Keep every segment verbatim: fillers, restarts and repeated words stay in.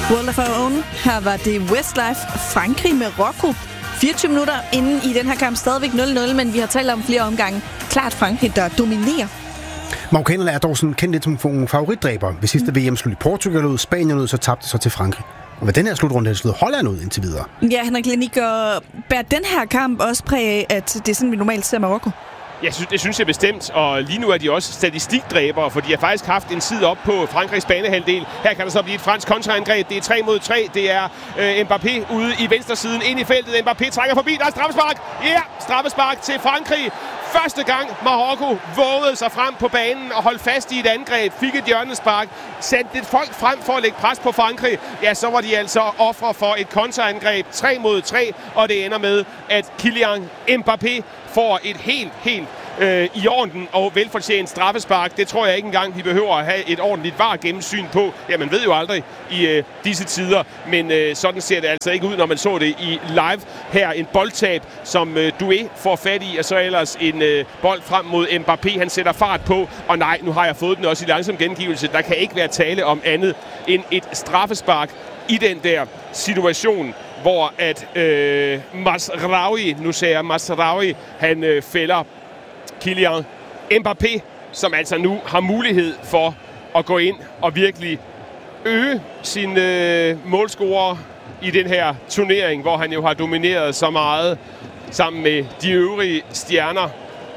World of Our Own. Her var det Westlife, Frankrig med Marokko. fireogtyve minutter inden i den her kamp, stadigvæk nul nul, men vi har talt om flere omgange. Klart Frankrig, der dominerer. Marokkanerne er dog sådan kendt lidt som nogle favoritdræber. Ved sidste mm. V M slog de Portugal ud, Spanien ud, så tabte så til Frankrig. Og ved den her slutrunde har de slået Holland ud indtil videre. Ja, Henrik Lennik, og bærer den her kamp også præg af, at det er sådan, vi normalt ser Marokko? Jeg synes, det synes jeg bestemt, og lige nu er de også statistikdræbere, for de har faktisk haft en side op på Frankrigs banehalvdel. Her kan der så blive et fransk kontraangreb. Det er tre mod tre. Det er øh, Mbappé ude i venstre siden ind i feltet. Mbappé trækker forbi. Der er straffespark. Ja, yeah, straffespark til Frankrig. Første gang Marokko vågede sig frem på banen og holdt fast i et angreb, fik et hjørnespark, sendte lidt folk frem for at lægge pres på Frankrig. Ja, så var de altså ofre for et kontraangreb. tre mod tre, og det ender med, at Kylian Mbappé får et helt, helt øh, i orden og velfortjent straffespark. Det tror jeg ikke engang, vi behøver at have et ordentligt V A R-gennemsyn på. Ja, man ved jo aldrig i øh, disse tider, men øh, sådan ser det altså ikke ud, når man så det i live. Her en boldtab, som øh, Doué får fat i, og så ellers en øh, bold frem mod Mbappé. Han sætter fart på, og nej, nu har jeg fået den også i langsom gengivelse. Der kan ikke være tale om andet end et straffespark i den der situation, hvor at øh, Mazraoui, nu siger jeg Mazraoui, han øh, fælder Kylian Mbappé, som altså nu har mulighed for at gå ind og virkelig øge sin øh, målscorer i den her turnering, hvor han jo har domineret så meget sammen med de øvrige stjerner.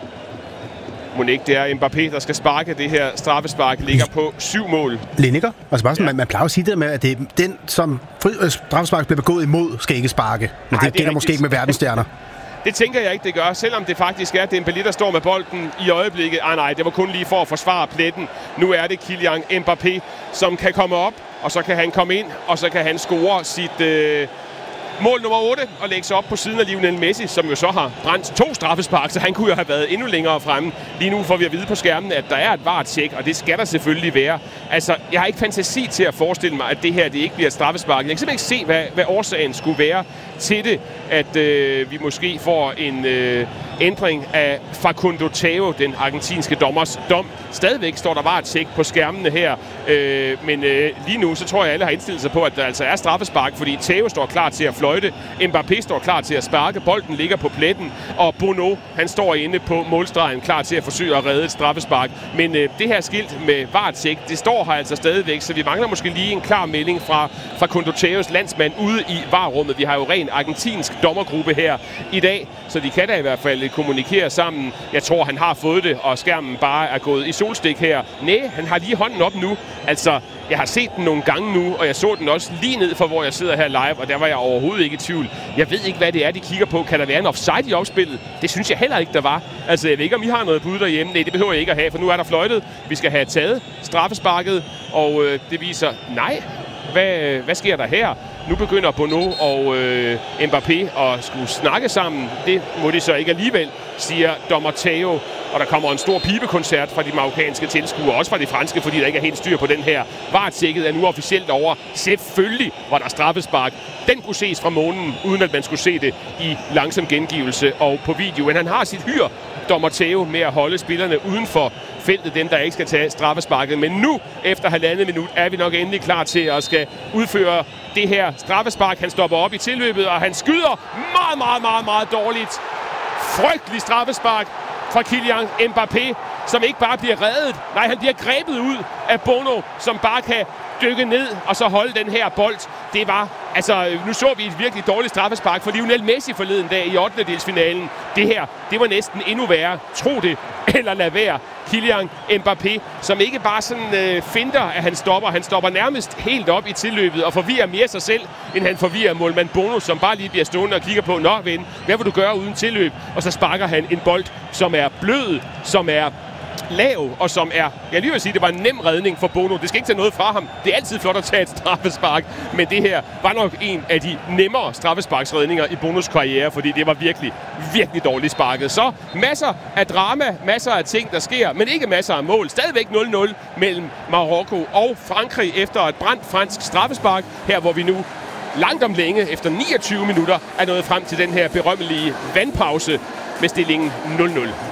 Må ikke, det er Mbappé, der skal sparke. Det her straffespark ligger på syv mål. Lenniker? Altså bare sådan, ja. man, man plejer at sige det med, at det er den, som straffespark bliver begået imod, skal ikke sparke. Men Ej, det, det gælder måske ikke med verdensstjerner. Det tænker jeg ikke, det gør, selvom det faktisk er Dembélé, der står med bolden i øjeblikket. Ah nej, det var kun lige for at forsvare pletten. Nu er det Kylian Mbappé, som kan komme op, og så kan han komme ind, og så kan han score sit øh, mål nummer otte og lægge sig op på siden af Lionel Messi, som jo så har brændt to straffespark, så han kunne jo have været endnu længere fremme. Lige nu får vi at vide på skærmen, at der er et V A R-tjek, og det skal der selvfølgelig være. Altså, jeg har ikke fantasi til at forestille mig, at det her det ikke bliver et straffespark. Jeg kan simpelthen ikke se, hvad, hvad årsagen skulle være til det, at øh, vi måske får en øh, ændring af Facundo Teo, den argentinske dommers dom. Stadigvæk står der V A R-tjek på skærmene her, øh, men øh, lige nu så tror jeg, at alle har indstillet sig på, at der altså er straffespark, fordi Teo står klar til at fløjte, Mbappé står klar til at sparke, bolden ligger på pletten, og Bono, han står inde på målstregen, klar til at forsøge at redde et straffespark. Men øh, det her skilt med V A R-tjek, det står her altså stadigvæk, så vi mangler måske lige en klar melding fra Facundo Teos landsmand ude i V A R-rummet. Vi har jo ren argentinsk dommergruppe her i dag, så de kan da i hvert fald kommunikere sammen. Jeg tror, han har fået det, og skærmen bare er gået i solstik her. Næh, han har lige hånden op nu. Altså, jeg har set den nogle gange nu, og jeg så den også lige ned for, hvor jeg sidder her live, og der var jeg overhovedet ikke i tvivl. Jeg ved ikke, hvad det er, de kigger på. Kan der være en offside i opspillet? Det synes jeg heller ikke, der var. Altså, jeg ved ikke, om I har noget bud derhjemme. Nej, det behøver jeg ikke at have, for nu er der fløjtet. Vi skal have taget straffesparket, og øh, det viser, nej, hvad, hvad sker der her? Nu begynder Bono og øh, Mbappé at skulle snakke sammen. Det må de så ikke alligevel, siger dommer Teo. Og der kommer en stor pibekoncert fra de marokkanske tilskuere, også fra de franske, fordi der ikke er helt styr på den her. V A R-tjekket er nu officielt over. Selvfølgelig var der straffespark. Den kunne ses fra månen, uden at man skulle se det i langsom gengivelse og på video. Men han har sit hyr, dommer Teo, med at holde spillerne uden for feltet, dem der ikke skal tage straffesparket. Men nu, efter halvandet minut, er vi nok endelig klar til at skal udføre det her straffespark. Han stopper op i tilløbet, og han skyder meget, meget, meget, meget dårligt. Frygtelig straffespark fra Kylian Mbappé, som ikke bare bliver reddet. Nej, han bliver grebet ud af Bono, som bare kan dykke ned og så holde den her bold. Det var, altså, nu så vi et virkelig dårligt straffespark for Lionel Messi forleden dag i ottendedelsfinalen. Det her, det var næsten endnu værre. Tro det, eller lad være. Kylian Mbappé, som ikke bare sådan øh, finder, at han stopper. Han stopper nærmest helt op i tilløbet og forvirrer mere sig selv, end han forvirrer målmand Bono, som bare lige bliver stående og kigger på, nå ven, hvad vil du gøre uden tilløb? Og så sparker han en bold, som er blød, som er lav, og som er, jeg lige vil sige, det var en nem redning for Bono. Det skal ikke tage noget fra ham. Det er altid flot at tage et straffespark, men det her var nok en af de nemmere straffesparksredninger i Bonos karriere, fordi det var virkelig, virkelig dårligt sparket. Så masser af drama, masser af ting, der sker, men ikke masser af mål. Stadigvæk nul nul mellem Marokko og Frankrig efter et brændt fransk straffespark, her hvor vi nu langt om længe, efter niogtyve minutter, er nået frem til den her berømmelige vandpause med stillingen nul nul.